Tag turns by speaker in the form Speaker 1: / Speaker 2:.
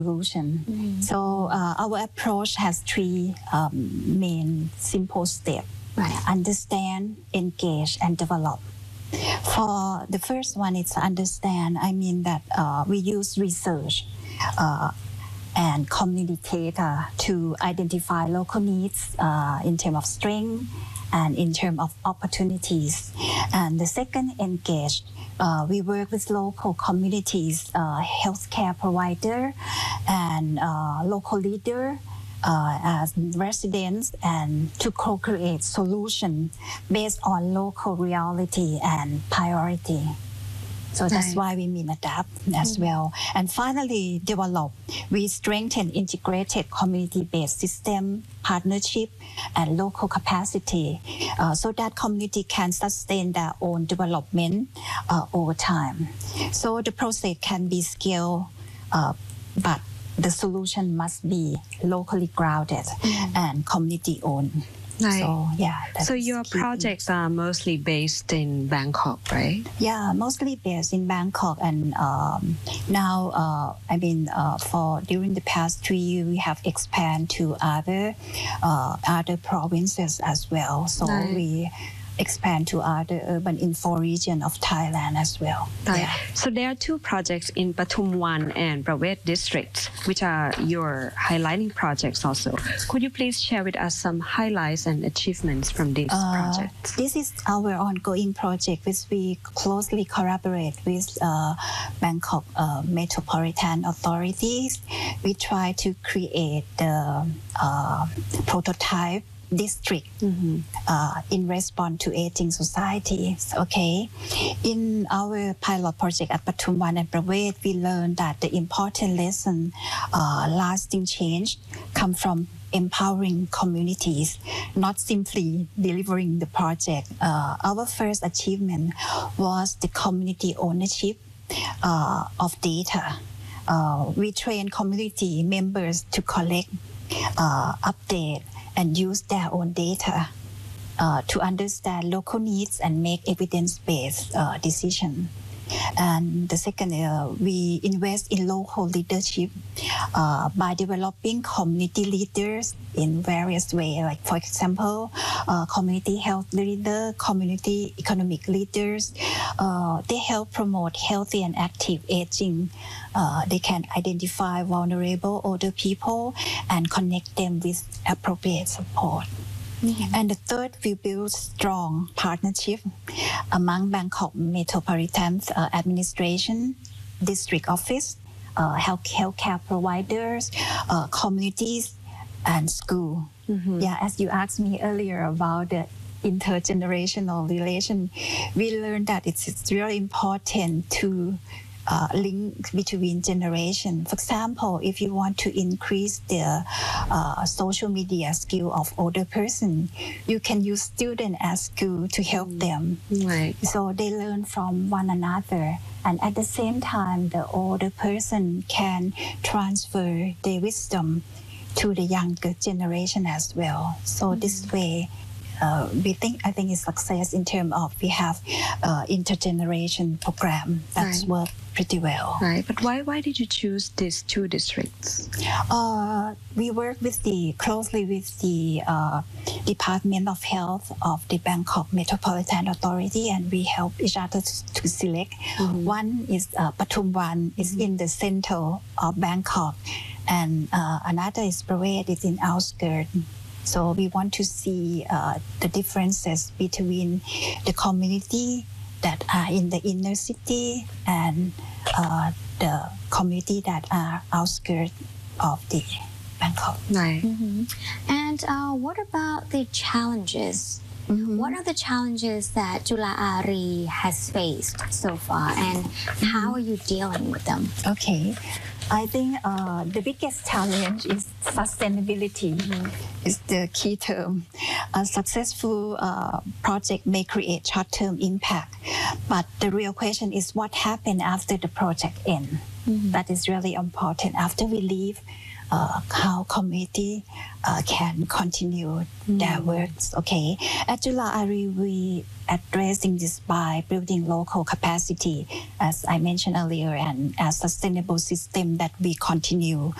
Speaker 1: solution. So our approach has three main simple steps.
Speaker 2: Right.
Speaker 1: Understand, engage, and develop. For the first one, it's understand. I mean that we use research and community data to identify local needs in terms of strength and in terms of opportunities. And the second, engage. We work with local communities, healthcare provider, and local leader as residents, and to co-create solutions based on local reality and priority. So that's why we mean adapt as well. And finally, develop. We strengthen integrated community-based system, partnership, and local capacity so that community can sustain their own development over time. So the process can be scaled, but the solution must be locally grounded and community-owned.
Speaker 2: Right.
Speaker 1: So, yeah.
Speaker 2: So your projects are mostly based in Bangkok, right?
Speaker 1: Yeah, mostly based in Bangkok, and now for during the past 3 years we have expanded to other provinces as well. So we expand to other urban info region of Thailand as well.
Speaker 2: Right. Yeah. So there are two projects in Pathumwan and Prawet districts, which are your highlighting projects also. Could you please share with us some highlights and achievements from these projects?
Speaker 1: This is our ongoing project, which we closely collaborate with Bangkok Metropolitan Authorities. We try to create the prototype district in response to aging society. Okay, in our pilot project at Pathumwan and Prawet, we learned that the important lesson, lasting change, come from empowering communities, not simply delivering the project. Our first achievement was the community ownership of data. We train community members to collect, update, and use their own data to understand local needs and make evidence-based decisions. And the second, we invest in local leadership by developing community leaders in various ways. Like, for example, community health leader, community economic leaders. They help promote healthy and active aging. They can identify vulnerable older people and connect them with appropriate support. And the third, we build strong partnership among Bangkok Metropolitan Administration, district office, healthcare providers, communities, and school. Yeah, as you asked me earlier about the intergenerational relation, we learned that it's really important to link between generations. For example, if you want to increase the social media skill of older person, you can use student as school to help them.
Speaker 2: Right.
Speaker 1: So they learn from one another. And at the same time, the older person can transfer their wisdom to the younger generation as well. So this way, I think it's success in terms of we have intergeneration program that's worked pretty well.
Speaker 2: Right, but why did you choose these two districts?
Speaker 1: We work closely with the Department of Health of the Bangkok Metropolitan Authority, and we help each other to select. One is Pathumwan, is in the center of Bangkok, and another is Prawet, is in outskirts. So we want to see the differences between the community that are in the inner city and the community that are outskirts of the Bangkok.
Speaker 2: Right.
Speaker 3: And what about the challenges? What are the challenges that Chula Ari has faced so far, and how are you dealing with them?
Speaker 1: Okay. I think the biggest challenge is sustainability is the key term. A successful project may create short-term impact, but the real question is what happened after the project ends. That is really important. After we leave, how community can continue their works. Okay, at Jula Ari, we addressing this by building local capacity, as I mentioned earlier, and a sustainable system that we continue